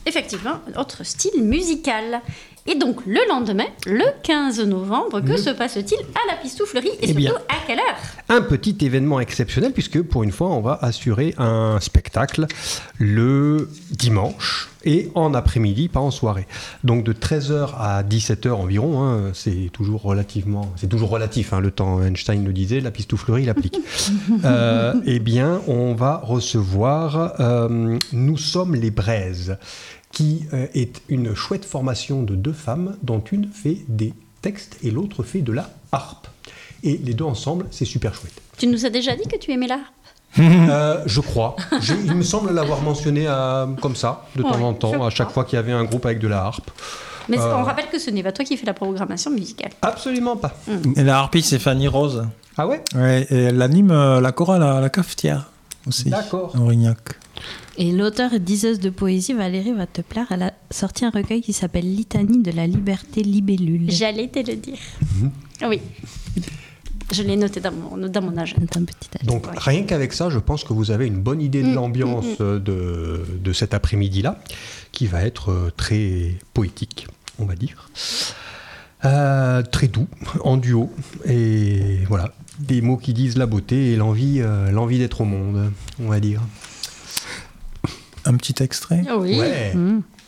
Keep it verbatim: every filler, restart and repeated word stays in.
effectivement, autre style musical. Et donc, le lendemain, le quinze novembre, que mmh. se passe-t-il à la Pistouflerie et eh surtout bien, à quelle heure ? Un petit événement exceptionnel, puisque pour une fois, on va assurer un spectacle le dimanche et en après-midi, pas en soirée. Donc de treize heures à dix-sept heures environ, hein, c'est toujours relativement, c'est toujours relatif, hein, le temps, Einstein le disait, la Pistouflerie l'applique. euh, eh bien, on va recevoir euh, Nous sommes les Braises, qui euh, est une chouette formation de deux femmes, dont une fait des textes et l'autre fait de la harpe. Et les deux ensemble, c'est super chouette. Tu nous as déjà dit que tu aimais la harpe ? euh, Je crois. J'ai, il me semble l'avoir mentionné à, comme ça, de temps ouais, en temps, à chaque fois qu'il y avait un groupe avec de la harpe. Mais euh... on rappelle que ce n'est pas toi qui fais la programmation musicale. Absolument pas. Mmh. Et la harpiste, c'est Fanny Rose. Ah ouais ? Ouais, et elle anime euh, la chorale à la cafetière aussi. D'accord. À Aurignac. Et l'auteur et diseuse de poésie, Valérie va te plaire, elle a sorti un recueil qui s'appelle Litanie de la liberté libellule. J'allais te le dire. Mmh. Oui. Je l'ai noté dans mon, dans mon agenda. Un petit agenda. Donc ouais. Rien qu'avec ça, je pense que vous avez une bonne idée de mmh, l'ambiance mmh. de, de cet après-midi-là, qui va être très poétique, on va dire. Euh, très doux, en duo. Et voilà, des mots qui disent la beauté et l'envie, euh, l'envie d'être au monde, on va dire. Un petit extrait ? Oui. Ouais. Mmh.